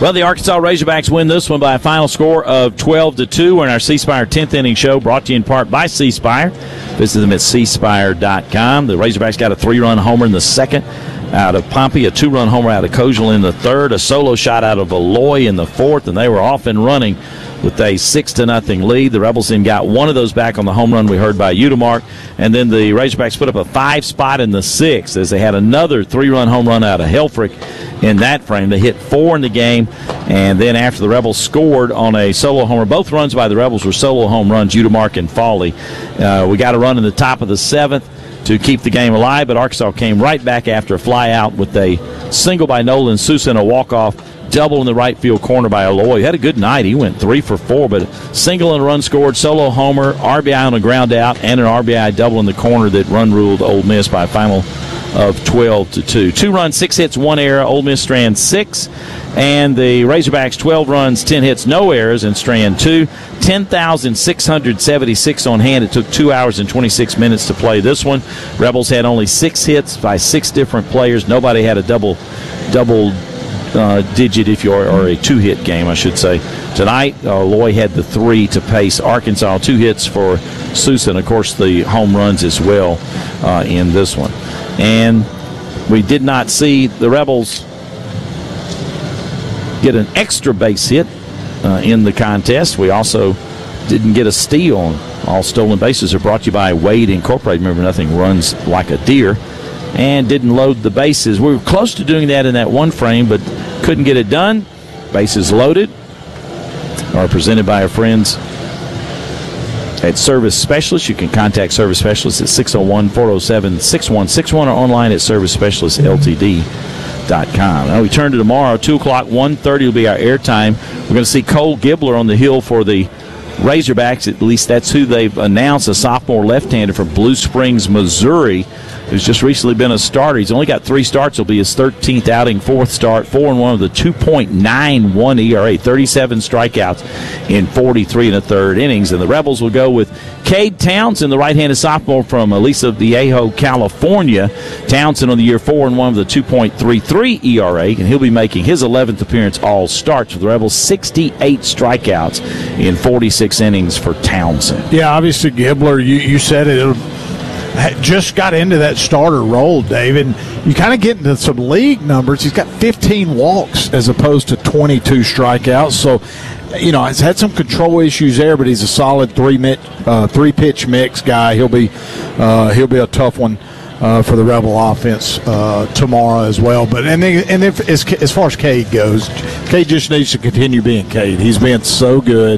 Well, the Arkansas Razorbacks win this one by a final score of 12-2. We're in our C Spire 10th inning show, brought to you in part by C Spire. Visit them at cspire.com. The Razorbacks got a 3-run homer in the second out of Pompey, a 2-run homer out of Kojal in the third, a solo shot out of Aloy in the fourth, and they were off and running with a 6-0 lead. The Rebels then got one of those back on the home run we heard by Udemark, and then the Razorbacks put up a 5 spot in the sixth as they had another 3-run home run out of Helfrich in that frame. They hit 4 in the game, and then after the Rebels scored on a solo homer, both runs by the Rebels were solo home runs, Udemark and Fawley. We got a run in the top of the seventh to keep the game alive, but Arkansas came right back after a fly out with a single by Nolan Sousa and a walk-off double in the right field corner by Aloy. He had a good night. He went 3 for 4, but a single and a run scored, solo homer, RBI on a ground out, and an RBI double in the corner that run-ruled Ole Miss by a final of 12-2. 2 runs, 6 hits, 1 error. Ole Miss strand 6. And the Razorbacks 12 runs, 10 hits, no errors in strand 2. 10,676 on hand. It took 2 hours and 26 minutes to play this one. Rebels had only 6 hits by 6 different players. Nobody had a double digit, if you are, or a 2-hit game, I should say. Tonight, Loy had the 3 to pace Arkansas. 2 hits for Sousa, and of course the home runs as well in this one. And we did not see the Rebels get an extra base hit in the contest. We also didn't get a steal. All stolen bases are brought to you by Wade Incorporated. Remember, nothing runs like a deer. And didn't load the bases. We were close to doing that in that one frame, but couldn't get it done. Bases loaded are presented by our friends at Service Specialists. You can contact Service Specialists at 601-407-6161 or online at ServiceSpecialistsLTD.com. Now we turn to tomorrow, 2 o'clock, 1:30 will be our airtime. We're going to see Cole Gibbler on the hill for the Razorbacks. At least that's who they've announced, a sophomore left-hander from Blue Springs, Missouri, who's just recently been a starter. He's only got 3 starts. It'll be his 13th outing, 4th start, 4-1 with a 2.91 ERA, 37 strikeouts in 43 1/3 innings. And the Rebels will go with Cade Townsend, the right-handed sophomore from Aliso Viejo, California. Townsend on the year 4-1 with a 2.33 ERA, and he'll be making his 11th appearance all starts for the Rebels. 68 strikeouts in 46 innings for Townsend. Yeah, obviously Gibbler, you said it, just got into that starter role, David. And you kind of get into some league numbers. He's got 15 walks as opposed to 22 strikeouts. So, you know, he's had some control issues there, but he's a solid three-pitch mix guy. He'll be a tough one for the Rebel offense tomorrow as well. But as far as Cade goes, Cade just needs to continue being Cade. He's been so good.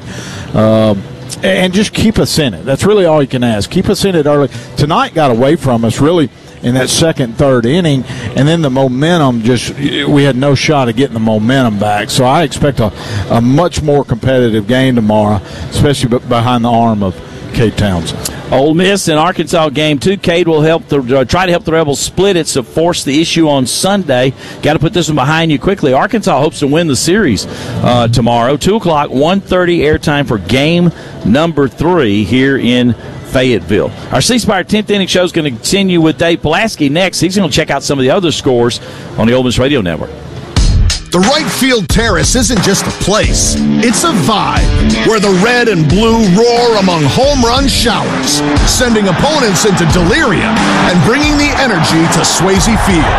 And just keep us in it. That's really all you can ask. Keep us in it early. Tonight got away from us really in that second, third inning, and then the momentum we had no shot of getting the momentum back. So I expect a much more competitive game tomorrow, especially behind the arm of Cade Townsend. Ole Miss and Arkansas game 2. Cade will try to help the Rebels split it, so force the issue on Sunday. Got to put this one behind you quickly. Arkansas hopes to win the series tomorrow. 2 o'clock, 1:30 airtime for game number 3 here in Fayetteville. Our C Spire 10th inning show is going to continue with Dave Pulaski next. He's going to check out some of the other scores on the Ole Miss Radio Network. The right field terrace isn't just a place, it's a vibe where the red and blue roar among home run showers, sending opponents into delirium and bringing the energy to Swayze Field.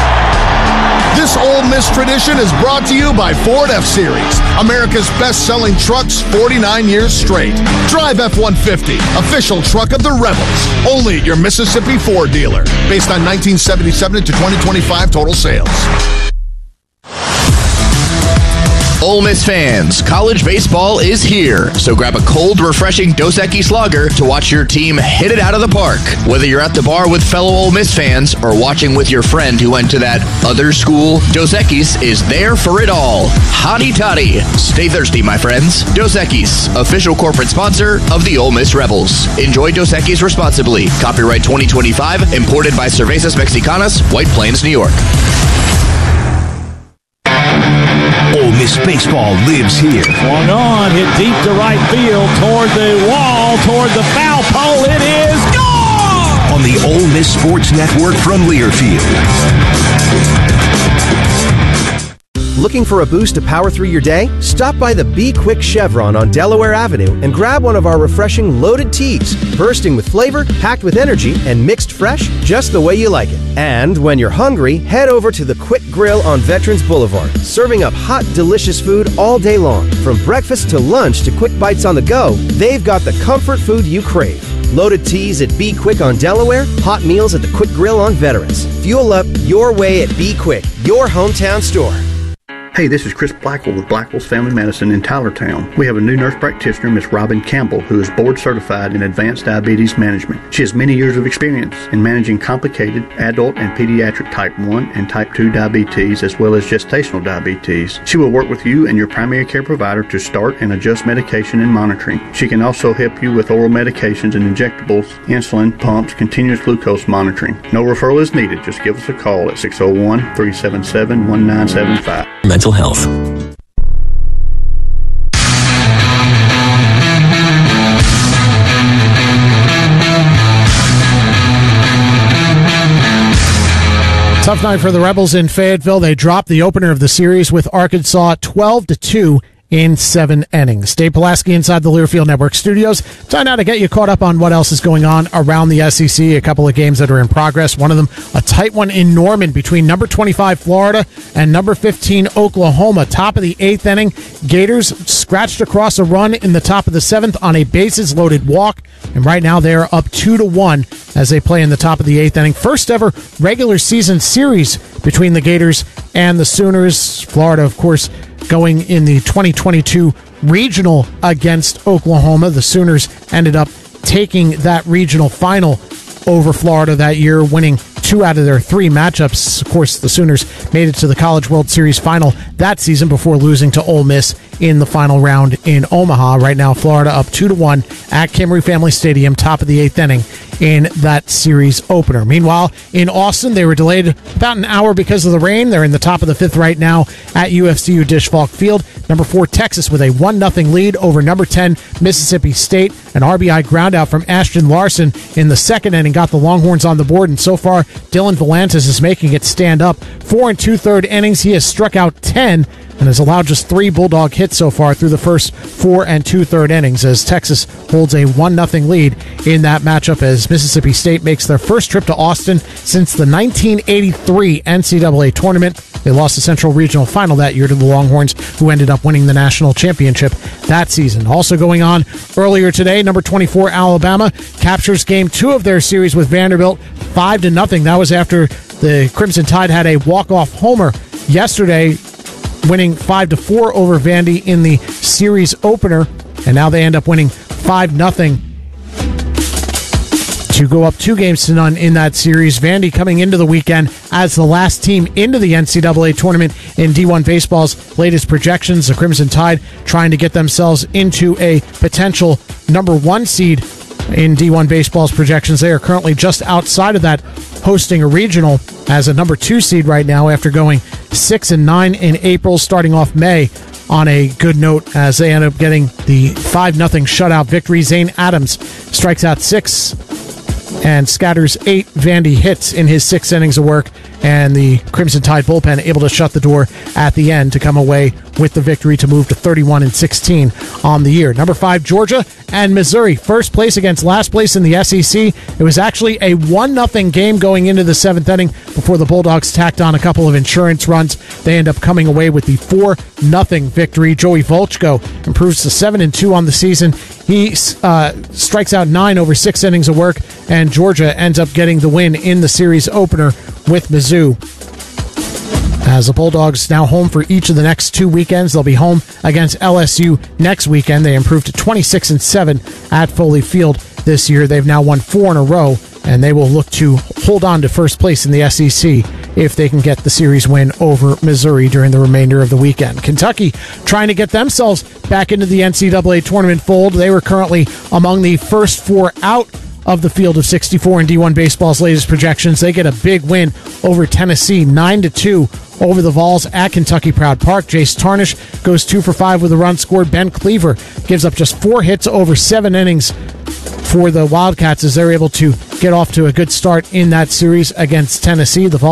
This Ole Miss tradition is brought to you by Ford F-Series, America's best-selling trucks 49 years straight. Drive F-150, official truck of the Rebels, only at your Mississippi Ford dealer, based on 1977 to 2025 total sales. Ole Miss fans, college baseball is here, so grab a cold, refreshing Dos Equis Lager to watch your team hit it out of the park. Whether you're at the bar with fellow Ole Miss fans or watching with your friend who went to that other school, Dos Equis is there for it all. Hotty toddy. Stay thirsty, my friends. Dos Equis, official corporate sponsor of the Ole Miss Rebels. Enjoy Dos Equis responsibly. Copyright 2025, imported by Cervezas Mexicanas, White Plains, New York. Ole Miss baseball lives here. Swung on, hit deep to right field, toward the wall, toward the foul pole. It is gone! On the Ole Miss Sports Network from Learfield. Looking for a boost to power through your day? Stop by the Be Quick Chevron on Delaware Avenue and grab one of our refreshing loaded teas, bursting with flavor, packed with energy, and mixed fresh just the way you like it. And when you're hungry, head over to the Quick Grill on Veterans Boulevard, serving up hot, delicious food all day long. From breakfast to lunch to quick bites on the go, they've got the comfort food you crave. Loaded teas at Be Quick on Delaware, hot meals at the Quick Grill on Veterans. Fuel up your way at Be Quick, your hometown store. Hey, this is Chris Blackwell with Blackwell's Family Medicine in Tylertown. We have a new nurse practitioner, Miss Robin Campbell, who is board certified in advanced diabetes management. She has many years of experience in managing complicated adult and pediatric type 1 and type 2 diabetes, as well as gestational diabetes. She will work with you and your primary care provider to start and adjust medication and monitoring. She can also help you with oral medications and injectables, insulin, pumps, continuous glucose monitoring. No referral is needed. Just give us a call at 601-377-1975. Mental health. Tough night for the Rebels in Fayetteville. They dropped the opener of the series with Arkansas 12-2 in 7 innings. Dave Pulaski inside the Learfield Network studios. Time now to get you caught up on what else is going on around the SEC. A couple of games that are in progress. One of them, a tight one in Norman between number 25 Florida and number 15 Oklahoma. Top of the 8th inning, Gators scratched across a run in the top of the 7th on a bases-loaded walk. And right now they're up 2-1 as they play in the top of the 8th inning. First ever regular season series between the Gators and the Sooners. Florida, of course, going in the 2022 regional against Oklahoma. The Sooners ended up taking that regional final over Florida that year, winning 2 out of their 3 matchups. Of course, the Sooners made it to the College World Series final that season before losing to Ole Miss in the final round in Omaha. Right now, Florida up 2-1 at Camry Family Stadium, top of the 8th inning in that series opener. Meanwhile, in Austin, they were delayed about an hour because of the rain. They're in the top of the 5th right now at UFCU Disch-Falk Field. Number 4, Texas, with a 1-0 lead over number 10, Mississippi State. An RBI groundout from Ashton Larson in the 2nd inning got the Longhorns on the board, and so far, Dylan Volantis is making it stand up. 4 2/3 innings, he has struck out 10 and has allowed just 3 Bulldog hits so far through the first 4 2/3 innings as Texas holds a 1-0 lead in that matchup as Mississippi State makes their first trip to Austin since the 1983 NCAA tournament. They lost the Central Regional Final that year to the Longhorns, who ended up winning the national championship that season. Also going on earlier today, number 24 Alabama captures game 2 of their series with Vanderbilt 5-0. That was after the Crimson Tide had a walk-off homer yesterday, winning 5-4 over Vandy in the series opener, and now they end up winning 5-0 to go up 2-0 in that series. Vandy coming into the weekend as the last team into the NCAA tournament in D1 Baseball's latest projections. The Crimson Tide trying to get themselves into a potential number 1 seed in D1 Baseball's projections. They are currently just outside of that, hosting a regional as a number 2 seed right now after going 6-9 in April, starting off May on a good note as they end up getting the 5-0 shutout victory. Zane Adams strikes out 6 and scatters 8 Vandy hits in his 6 innings of work, and the Crimson Tide bullpen able to shut the door at the end to come away with the victory to move to 31-16 on the year. Number 5, Georgia and Missouri, first place against last place in the SEC. It was actually a 1-0 game going into the 7th inning before the Bulldogs tacked on a couple of insurance runs. They end up coming away with the 4-0 victory. Joey Volchko improves to 7-2 on the season. He strikes out 9 over 6 innings of work, and Georgia ends up getting the win in the series opener with Mizzou. As the Bulldogs now home for each of the next 2 weekends. They'll be home against LSU next weekend. They improved to 26-7 at Foley Field this year. They've now won 4 in a row, and they will look to hold on to first place in the SEC if they can get the series win over Missouri during the remainder of the weekend. Kentucky trying to get themselves back into the NCAA tournament fold. They were currently among the first 4 out of the field of 64 in D1 Baseball's latest projections. They get a big win over Tennessee, 9-2 over the Vols at Kentucky Proud Park. Jace Tarnish goes 2 for 5 with a run scored. Ben Cleaver gives up just 4 hits over 7 innings for the Wildcats as they're able to get off to a good start in that series against Tennessee. The Vols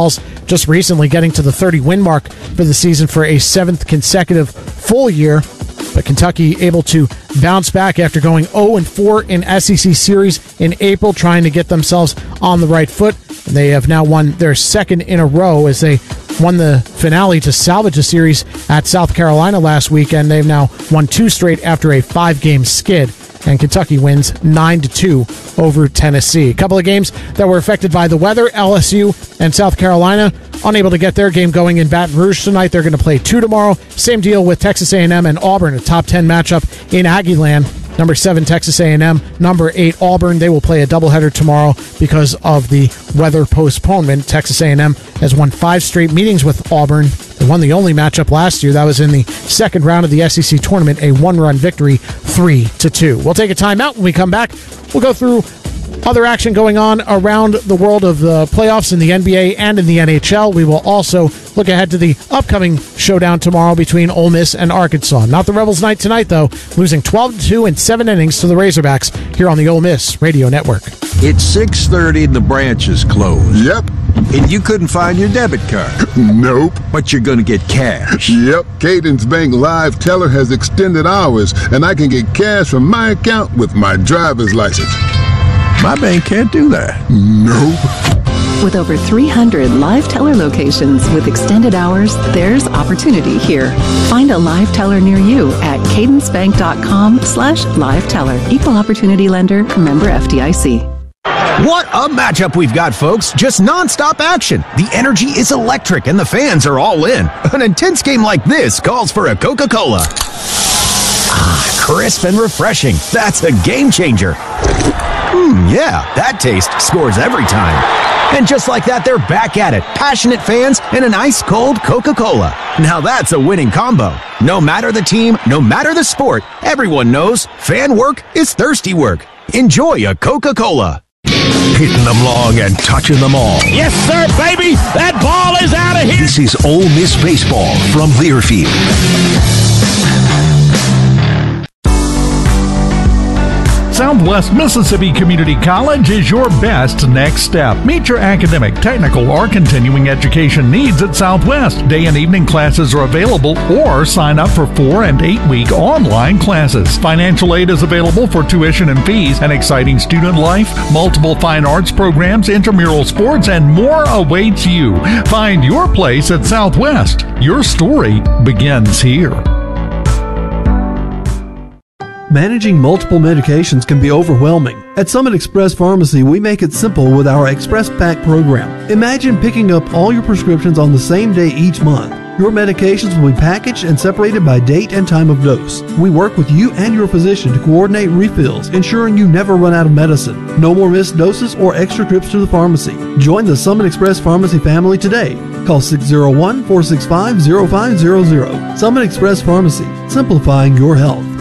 just recently getting to the 30-win mark for the season for a 7th consecutive full year. But Kentucky able to bounce back after going 0-4 in SEC series in April, trying to get themselves on the right foot. And they have now won their second in a row as they won the finale to salvage the series at South Carolina last weekend. They've now won 2 straight after a 5-game skid. And Kentucky wins 9-2 over Tennessee. A couple of games that were affected by the weather. LSU and South Carolina unable to get their game going in Baton Rouge tonight. They're going to play 2 tomorrow. Same deal with Texas A&M and Auburn, a top 10 matchup in Aggieland. Number 7, Texas A&M. Number 8, Auburn. They will play a doubleheader tomorrow because of the weather postponement. Texas A&M has won 5 straight meetings with Auburn. They won the only matchup last year. That was in the second round of the SEC tournament, a 1-run victory, 3-2. We'll take a timeout. When we come back, we'll go through other action going on around the world of the playoffs in the NBA and in the NHL. We will also look ahead to the upcoming showdown tomorrow between Ole Miss and Arkansas. Not the Rebels' night tonight, though, losing 12-2 in 7 innings to the Razorbacks here on the Ole Miss Radio Network. It's 6:30 and the branch is closed. Yep. And you couldn't find your debit card. Nope. But you're going to get cash. Yep. Cadence Bank Live Teller has extended hours, and I can get cash from my account with my driver's license. My bank can't do that. Nope. With over 300 Live Teller locations with extended hours, there's opportunity here. Find a Live Teller near you at cadencebank.com/Live Teller. Equal Opportunity Lender, member FDIC. What a matchup we've got, folks. Just nonstop action. The energy is electric and the fans are all in. An intense game like this calls for a Coca-Cola. Crisp and refreshing. That's a game changer. Yeah, that taste scores every time. And just like that, they're back at it. Passionate fans and an ice-cold Coca-Cola. Now that's a winning combo. No matter the team, no matter the sport, everyone knows fan work is thirsty work. Enjoy a Coca-Cola. Hitting them long and touching them all. Yes, sir, baby. That ball is out of here. This is Ole Miss Baseball from Learfield. Southwest Mississippi Community College is your best next step. Meet your academic, technical, or continuing education needs at Southwest. Day and evening classes are available, or sign up for 4- and 8-week online classes. Financial aid is available for tuition and fees, an exciting student life, multiple fine arts programs, intramural sports, and more awaits you. Find your place at Southwest. Your story begins here. Managing multiple medications can be overwhelming. At Summit Express Pharmacy, we make it simple with our Express Pack program. Imagine picking up all your prescriptions on the same day each month. Your medications will be packaged and separated by date and time of dose. We work with you and your physician to coordinate refills, ensuring you never run out of medicine. No more missed doses or extra trips to the pharmacy. Join the Summit Express Pharmacy family today. Call 601-465-0500. Summit Express Pharmacy, simplifying your health.